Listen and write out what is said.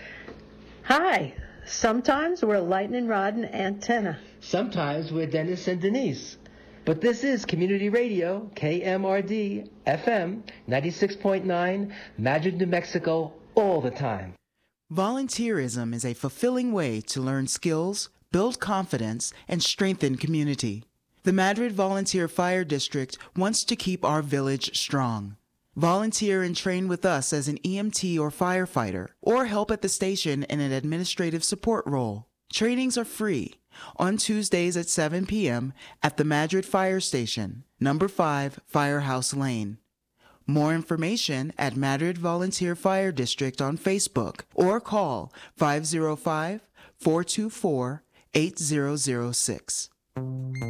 Hi. Sometimes we're Lightning Rod and Antenna. Sometimes we're Dennis and Denise. But this is Community Radio, KMRD, FM, 96.9, Madrid, New Mexico, all the time. Volunteerism is a fulfilling way to learn skills, build confidence, and strengthen community. The Madrid Volunteer Fire District wants to keep our village strong. Volunteer and train with us as an EMT or firefighter, or help at the station in an administrative support role. Trainings are free on Tuesdays at 7 p.m. at the Madrid Fire Station, number 5 Firehouse Lane. More information at Madrid Volunteer Fire District on Facebook or call 505-424-8006.